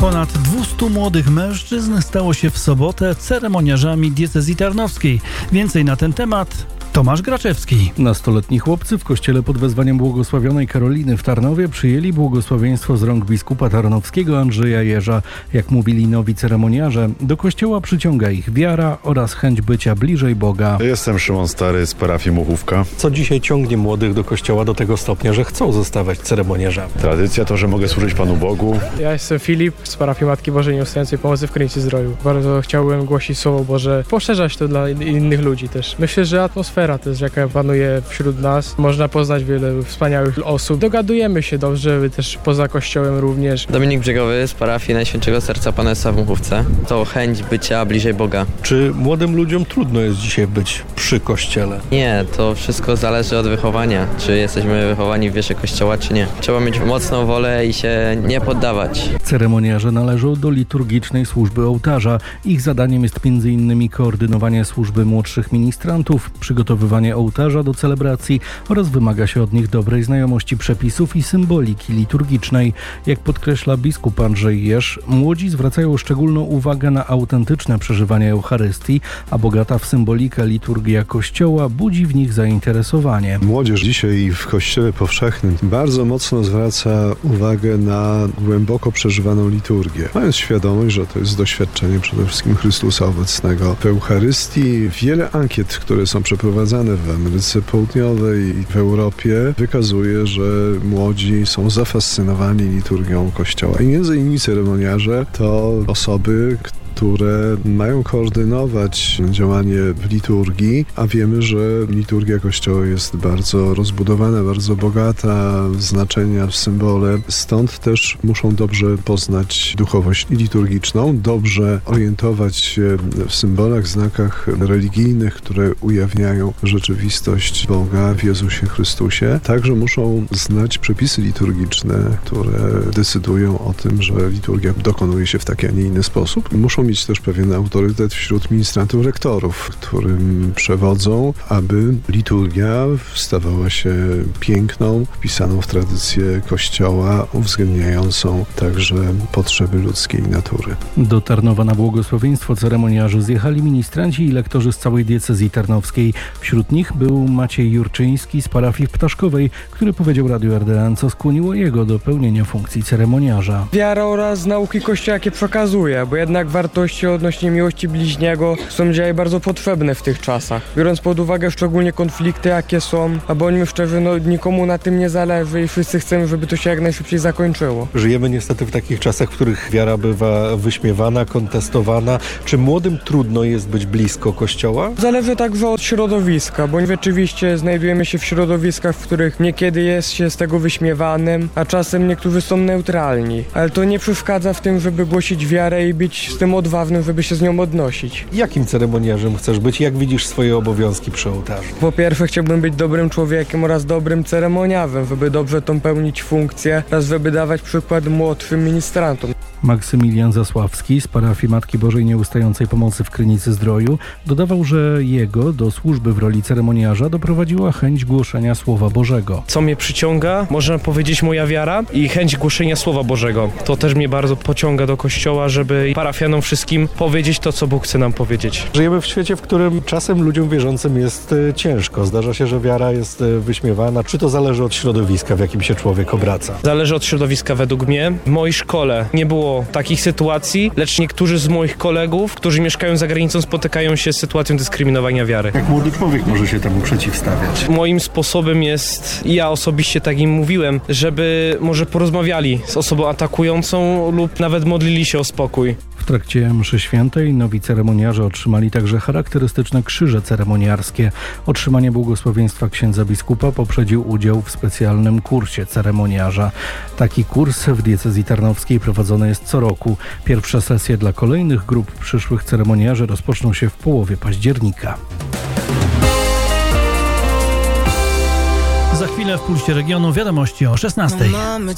Ponad 200 młodych mężczyzn stało się w sobotę ceremoniarzami diecezji tarnowskiej. Więcej na ten temat Tomasz Graczewski. Nastoletni chłopcy w kościele pod wezwaniem błogosławionej Karoliny w Tarnowie przyjęli błogosławieństwo z rąk biskupa tarnowskiego Andrzeja Jerza. Jak mówili nowi ceremoniarze, do kościoła przyciąga ich wiara oraz chęć bycia bliżej Boga. Jestem Szymon Stary z parafii Muchówka. Co dzisiaj ciągnie młodych do kościoła do tego stopnia, że chcą zostawać ceremoniarzami? Tradycja to, że mogę służyć Panu Bogu. Ja jestem Filip z parafii Matki Bożej Nieustającej Pomocy w Krynicy Zdroju. Bardzo chciałbym głosić Słowo Boże, poszerzać to dla innych ludzi też. Myślę, że atmosfera też, jaka panuje wśród nas. Można poznać wiele wspaniałych osób. Dogadujemy się dobrze, też poza kościołem również. Dominik Brzegowy z parafii Najświętszego Serca Pana Jezusa w Muchówce. To chęć bycia bliżej Boga. Czy młodym ludziom trudno jest dzisiaj być przy kościele? Nie, to wszystko zależy od wychowania. Czy jesteśmy wychowani w wierze kościoła, czy nie. Trzeba mieć mocną wolę i się nie poddawać. Ceremoniarze należą do liturgicznej służby ołtarza. Ich zadaniem jest m.in. koordynowanie służby młodszych ministrantów, przygotowywanie ołtarza do celebracji oraz wymaga się od nich dobrej znajomości przepisów i symboliki liturgicznej. Jak podkreśla biskup Andrzej Jerz, młodzi zwracają szczególną uwagę na autentyczne przeżywanie Eucharystii, a bogata w symbolikę liturgia Kościoła budzi w nich zainteresowanie. Młodzież dzisiaj w Kościele Powszechnym bardzo mocno zwraca uwagę na głęboko przeżywaną liturgię, mając świadomość, że to jest doświadczenie przede wszystkim Chrystusa obecnego w Eucharystii. Wiele ankiet, które są przeprowadzane w Ameryce Południowej i w Europie, wykazuje, że młodzi są zafascynowani liturgią Kościoła. I między innymi ceremoniarze to osoby, które mają koordynować działanie w liturgii, a wiemy, że liturgia Kościoła jest bardzo rozbudowana, bardzo bogata w znaczenia, w symbole. Stąd też muszą dobrze poznać duchowość liturgiczną, dobrze orientować się w symbolach, znakach religijnych, które ujawniają rzeczywistość Boga w Jezusie Chrystusie. Także muszą znać przepisy liturgiczne, które decydują o tym, że liturgia dokonuje się w taki, a nie inny sposób. Muszą mieć też pewien autorytet wśród ministrantów, rektorów, którym przewodzą, aby liturgia stawała się piękną, wpisaną w tradycję Kościoła, uwzględniającą także potrzeby ludzkiej natury. Do Tarnowa na błogosławieństwo ceremoniarzy zjechali ministranci i lektorzy z całej diecezji tarnowskiej. Wśród nich był Maciej Jurczyński z parafii w Ptaszkowej, który powiedział Radiu RDN, co skłoniło jego do pełnienia funkcji ceremoniarza. Wiara oraz nauki Kościoła, jakie przekazuje, bo jednak wartości odnośnie miłości bliźniego są dzisiaj bardzo potrzebne w tych czasach. Biorąc pod uwagę szczególnie konflikty, jakie są, a bądźmy szczerzy, nikomu na tym nie zależy i wszyscy chcemy, żeby to się jak najszybciej zakończyło. Żyjemy niestety w takich czasach, w których wiara bywa wyśmiewana, kontestowana. Czy młodym trudno jest być blisko Kościoła? Zależy także od środowiska, bo rzeczywiście znajdujemy się w środowiskach, w których niekiedy jest się z tego wyśmiewanym, a czasem niektórzy są neutralni. Ale to nie przeszkadza w tym, żeby głosić wiarę i być z tym odważnym, żeby się z nią odnosić. Jakim ceremoniarzem chcesz być? Jak widzisz swoje obowiązki przy ołtarzu? Po pierwsze chciałbym być dobrym człowiekiem oraz dobrym ceremoniarzem, żeby dobrze tą pełnić funkcję oraz żeby dawać przykład młodszym ministrantom. Maksymilian Zasławski z parafii Matki Bożej Nieustającej Pomocy w Krynicy Zdroju dodawał, że jego do służby w roli ceremoniarza doprowadziła chęć głoszenia Słowa Bożego. Co mnie przyciąga, można powiedzieć, moja wiara i chęć głoszenia Słowa Bożego. To też mnie bardzo pociąga do Kościoła, żeby parafianom wszystkim powiedzieć to, co Bóg chce nam powiedzieć. Żyjemy w świecie, w którym czasem ludziom wierzącym jest ciężko. Zdarza się, że wiara jest wyśmiewana. Czy to zależy od środowiska, w jakim się człowiek obraca? Zależy od środowiska według mnie. W mojej szkole nie było takich sytuacji, lecz niektórzy z moich kolegów, którzy mieszkają za granicą, spotykają się z sytuacją dyskryminowania wiary. Jak młody człowiek może się temu przeciwstawiać? Moim sposobem jest, ja osobiście tak im mówiłem, żeby może porozmawiali z osobą atakującą lub nawet modlili się o spokój. W trakcie mszy świętej nowi ceremoniarze otrzymali także charakterystyczne krzyże ceremoniarskie. Otrzymanie błogosławieństwa księdza biskupa poprzedził udział w specjalnym kursie ceremoniarza. Taki kurs w diecezji tarnowskiej prowadzony jest co roku. Pierwsze sesje dla kolejnych grup przyszłych ceremoniarzy rozpoczną się w połowie października. Za chwilę w Pulsie Regionu wiadomości o 16:00.